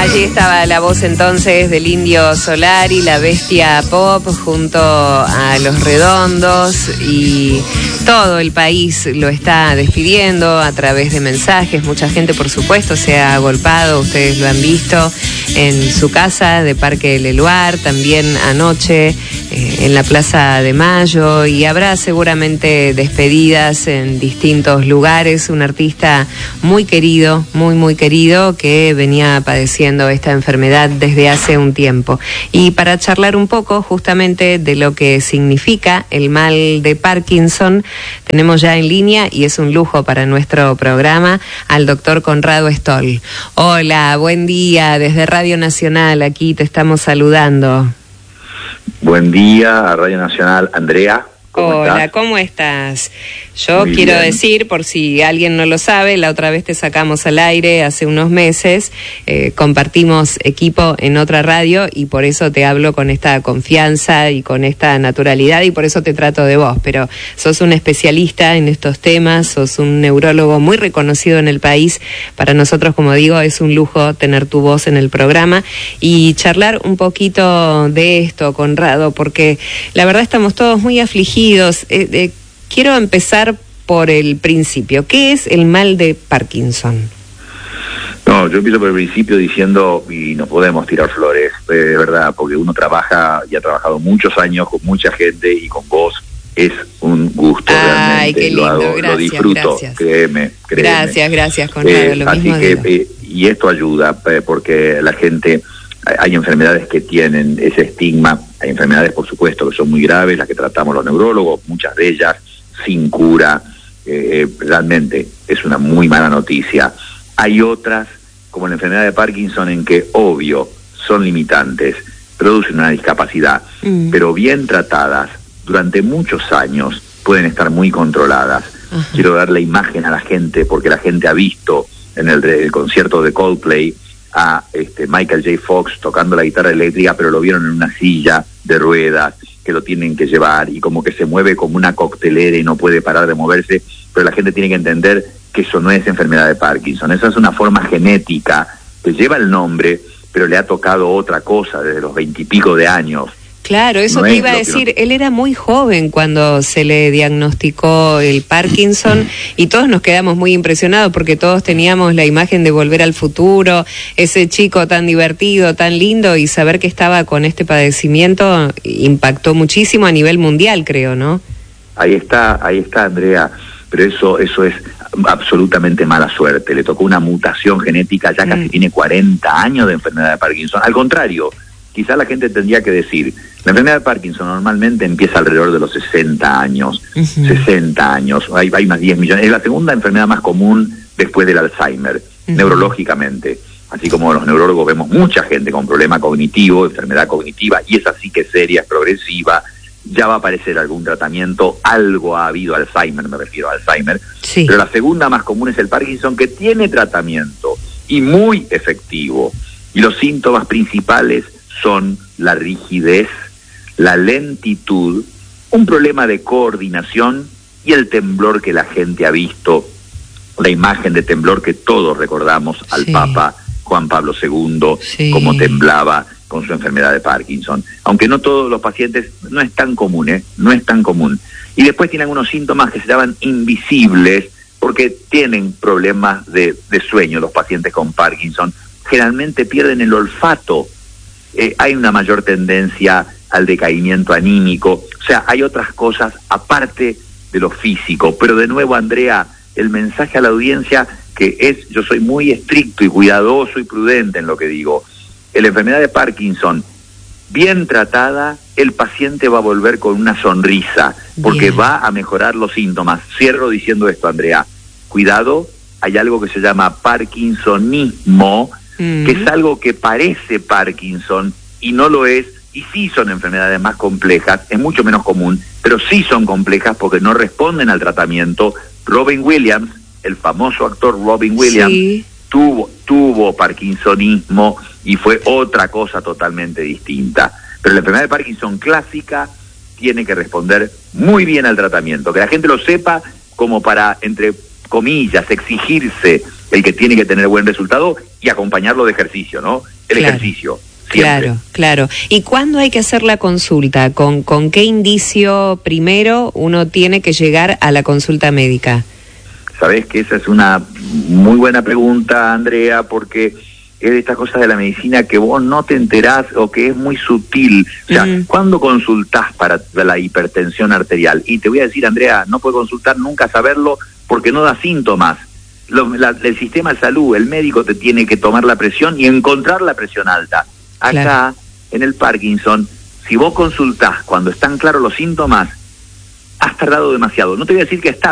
Allí estaba la voz entonces del Indio Solari, la bestia pop, junto a Los Redondos, y todo el país lo está despidiendo a través de mensajes. Mucha gente, por supuesto, se ha agolpado, ustedes lo han visto, en su casa de Parque Leluar, también anoche en la Plaza de Mayo, y habrá seguramente despedidas en distintos lugares. Un artista muy querido, muy querido, que venía padeciendo esta enfermedad desde hace un tiempo. Y para charlar un poco justamente de lo que significa el mal de Parkinson, tenemos ya en línea, y es un lujo para nuestro programa, al doctor Conrado Stoll. Hola, buen día, desde Radio Nacional, aquí te estamos saludando. Buen día a Radio Nacional, Andrea. Hola, ¿cómo estás? Yo Muy quiero bien. decir, por si alguien no lo sabe, la otra vez te sacamos al aire hace unos meses, compartimos equipo en otra radio, y por eso te hablo con esta confianza y con esta naturalidad, y por eso te trato de vos, pero sos un especialista en estos temas, sos un neurólogo muy reconocido en el país. Para nosotros, como digo, es un lujo tener tu voz en el programa y charlar un poquito de esto, Conrado, porque la verdad estamos todos muy afligidos. Quiero empezar por el principio. ¿Qué es el mal de Parkinson? No, yo empiezo por el principio diciendo, y no podemos tirar flores, de verdad, porque uno trabaja y ha trabajado muchos años con mucha gente, y con vos es un gusto. Ay, realmente. qué lindo, Lo hago, gracias, lo disfruto, gracias. Créeme. Gracias, Conrado, lo así mismo que, digo. y esto ayuda, porque la gente, hay enfermedades que tienen ese estigma, hay enfermedades, por supuesto, que son muy graves, las que tratamos los neurólogos, muchas de ellas sin cura, realmente es una muy mala noticia. Hay otras, como la enfermedad de Parkinson, en que, obvio, son limitantes, producen una discapacidad, pero bien tratadas, durante muchos años, pueden estar muy controladas. Ajá. Quiero dar la imagen a la gente, porque la gente ha visto en el concierto de Coldplay a Michael J. Fox tocando la guitarra eléctrica, pero lo vieron en una silla de ruedas, que lo tienen que llevar, y como que se mueve como una coctelera y no puede parar de moverse, pero la gente tiene que entender que eso no es enfermedad de Parkinson, esa es una forma genética que lleva el nombre, pero le ha tocado otra cosa desde los 20 y pico de años. Claro, eso No te es iba a lo que decir, él era muy joven cuando se le diagnosticó el Parkinson, y todos nos quedamos muy impresionados porque todos teníamos la imagen de Volver al Futuro, ese chico tan divertido, tan lindo, y saber que estaba con este padecimiento impactó muchísimo a nivel mundial, creo, ¿no? Ahí está, Andrea, pero eso es absolutamente mala suerte, le tocó una mutación genética, ya casi tiene 40 años de enfermedad de Parkinson. Al contrario, quizá la gente tendría que decir, la enfermedad de Parkinson normalmente empieza alrededor de los 60 años, 60 años, hay unas 10 millones, es la segunda enfermedad más común después del Alzheimer, neurológicamente, así como los neurólogos vemos mucha gente con problema cognitivo, enfermedad cognitiva, y esa sí que es seria, es progresiva, ya va a aparecer algún tratamiento, algo ha habido, Alzheimer, me refiero a Alzheimer, Sí. pero la segunda más común es el Parkinson, que tiene tratamiento y muy efectivo, y los síntomas principales son la rigidez, la lentitud, un problema de coordinación y el temblor que la gente ha visto, la imagen de temblor que todos recordamos al Sí. Papa Juan Pablo II, Sí. cómo temblaba con su enfermedad de Parkinson. Aunque no todos los pacientes, no es tan común, no es tan común. Y después tienen algunos síntomas que se llaman invisibles, porque tienen problemas de sueño los pacientes con Parkinson. Generalmente pierden el olfato, hay una mayor tendencia al decaimiento anímico, o sea, hay otras cosas aparte de lo físico. Pero de nuevo, Andrea, el mensaje a la audiencia que es, yo soy muy estricto y cuidadoso y prudente en lo que digo, la enfermedad de Parkinson, bien tratada, el paciente va a volver con una sonrisa, porque Bien. va a mejorar los síntomas. Cierro diciendo esto, Andrea, cuidado, hay algo que se llama parkinsonismo, que es algo que parece Parkinson y no lo es, y sí son enfermedades más complejas, es mucho menos común, pero sí son complejas porque no responden al tratamiento. Robin Williams, el famoso actor Robin Williams, Sí. tuvo parkinsonismo y fue otra cosa totalmente distinta. Pero la enfermedad de Parkinson clásica tiene que responder muy bien al tratamiento, que la gente lo sepa, como para, entre comillas, exigirse el que tiene que tener buen resultado y acompañarlo de ejercicio, ¿no? Ejercicio. Siempre. Claro. ¿Y cuándo hay que hacer la consulta? ¿Con qué indicio primero uno tiene que llegar a la consulta médica? Sabés que esa es una muy buena pregunta, Andrea, porque es de estas cosas de la medicina que vos no te enterás o que es muy sutil. O sea, ¿cuándo consultás para la hipertensión arterial? Y te voy a decir, Andrea, no puedes consultar nunca, saberlo, porque no da síntomas. El sistema de salud, el médico te tiene que tomar la presión y encontrar la presión alta. Acá, en el Parkinson, si vos consultás cuando están claros los síntomas, has tardado demasiado. No te voy a decir que está